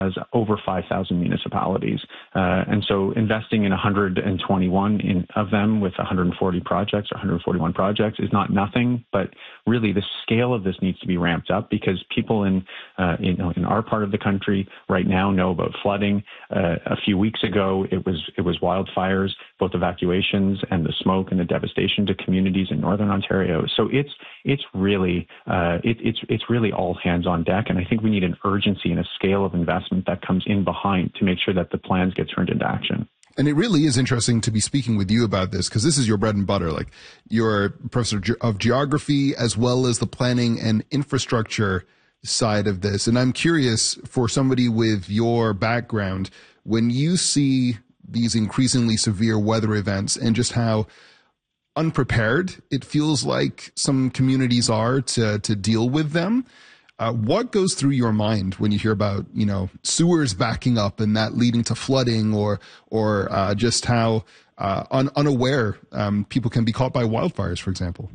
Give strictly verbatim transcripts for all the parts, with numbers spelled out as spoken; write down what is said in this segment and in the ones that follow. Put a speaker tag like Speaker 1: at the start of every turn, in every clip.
Speaker 1: has over five thousand municipalities. Uh, and so investing in one hundred twenty-one in, of them with one hundred forty projects or one hundred forty-one projects is not nothing, but really the scale of this needs to be ramped up because people in, uh, in, in our part of the country right now know about flooding. Uh, a few weeks ago, it was, it was wildfires, both evacuations and the smoke and the devastation to communities in Northern Ontario. So it's, it's really, uh, it, it's, it's really all hands on deck. And I think we need an urgency and a scale of investment that comes in behind to make sure that the plans get turned into action.
Speaker 2: And it really is interesting to be speaking with you about this because this is your bread and butter. Like you're a professor of geography as well as the planning and infrastructure side of this. And I'm curious for somebody with your background, when you see these increasingly severe weather events and just how unprepared it feels like some communities are to, to deal with them, Uh, what goes through your mind when you hear about, you know, sewers backing up and that leading to flooding or or uh, just how uh, un- unaware um, people can be caught by wildfires, for example?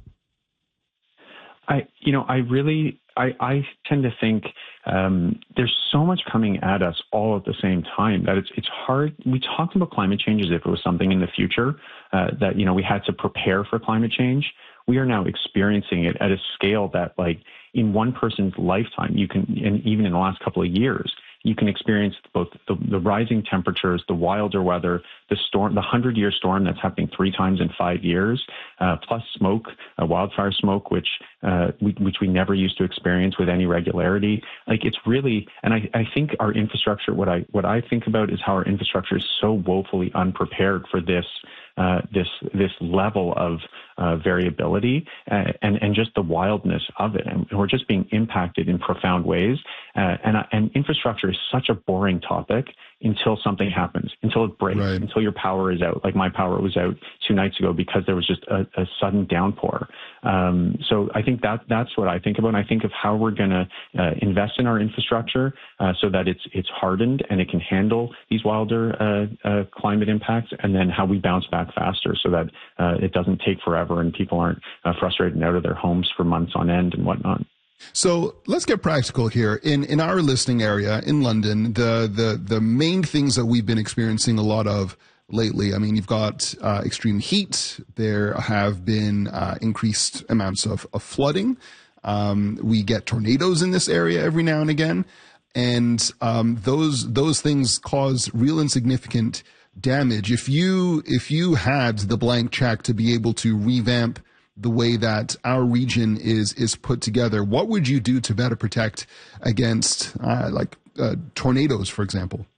Speaker 1: I, you know, I really, I, I tend to think um, there's so much coming at us all at the same time that it's it's hard. We talked about climate change as if it was something in the future uh, that, you know, we had to prepare for climate change. We are now experiencing it at a scale that, like, in one person's lifetime, you can, and even in the last couple of years, you can experience both the, the rising temperatures, the wilder weather, the storm, the hundred-year storm that's happening three times in five years, uh, plus smoke, uh, wildfire smoke, which uh, we, which we never used to experience with any regularity. Like it's really, and I, I think our infrastructure. What I what I think about is how our infrastructure is so woefully unprepared for this. Uh, this this level of uh, variability uh, and and just the wildness of it, and we're just being impacted in profound ways. Uh, and and infrastructure is such a boring topic until something happens, until it breaks,
Speaker 2: right.
Speaker 1: until your power is out. Like my power was out two nights ago because there was just a, a sudden downpour. Um, so I think that that's what I think about. And I think of how we're going to uh, invest in our infrastructure uh, so that it's it's hardened and it can handle these wilder uh, uh, climate impacts, and then how we bounce back faster so that uh, it doesn't take forever and people aren't uh, frustrated and out of their homes for months on end and whatnot.
Speaker 2: So let's get practical here. In in our listening area in London, the the the main things that we've been experiencing a lot of lately, I mean, you've got uh, extreme heat. There have been uh, increased amounts of, of flooding. Um, we get tornadoes in this area every now and again. And um, those those things cause real and significant damage. If you if you had the blank check to be able to revamp the way that our region is is put together, what would you do to better protect against uh, like uh, tornadoes, for example?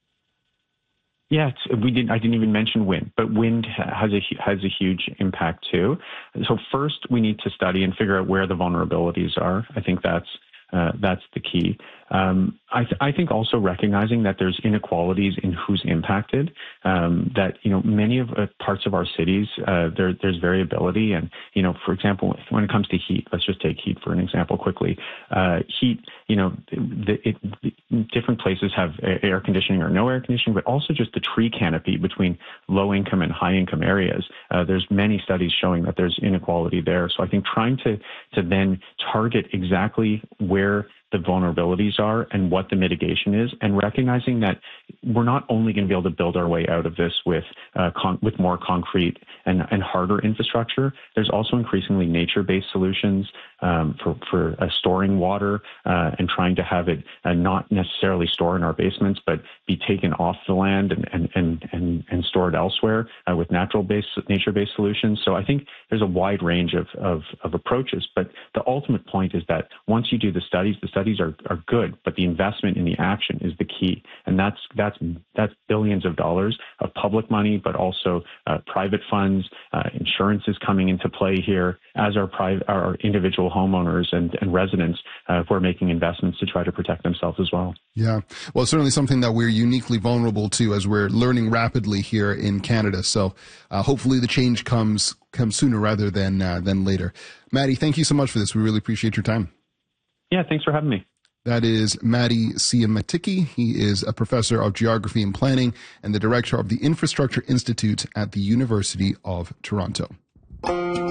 Speaker 1: Yeah, we didn't. I didn't even mention wind, but wind has a has a huge impact too. So first, we need to study and figure out where the vulnerabilities are. I think that's uh, that's the key. Um, I, th- I think also recognizing that there's inequalities in who's impacted, um, that, you know, many of uh, parts of our cities, uh, there, there's variability. And, you know, for example, when it comes to heat, let's just take heat for an example quickly. Uh, heat, you know, the, it, it, different places have air conditioning or no air conditioning, but also just the tree canopy between low income and high income areas. Uh, there's many studies showing that there's inequality there. So I think trying to, to then target exactly where the vulnerabilities are and what the mitigation is, and recognizing that we're not only going to be able to build our way out of this with uh, con- with more concrete and, and harder infrastructure. There's also increasingly nature-based solutions um, for, for uh, storing water uh, and trying to have it uh, not necessarily store in our basements, but be taken off the land and and and and, and stored elsewhere uh, with natural-based, nature-based solutions. So I think there's a wide range of, of of approaches, but the ultimate point is that once you do the studies, the studies are, are good, but the investment in the action is the key. And that's that's that's billions of dollars of public money, but also uh, private funds. Uh, insurance is coming into play here, as are private, our individual homeowners and, and residents uh, who are making investments to try to protect themselves as well.
Speaker 2: Yeah, well, certainly something that we're uniquely vulnerable to as we're learning rapidly here in Canada. So uh, hopefully the change comes comes sooner rather than uh, than later. Matty, thank you so much for this. We really appreciate your time.
Speaker 1: Yeah, thanks for having me.
Speaker 2: That is Matty Siamatiki. He is a professor of geography and planning and the director of the Infrastructure Institute at the University of Toronto.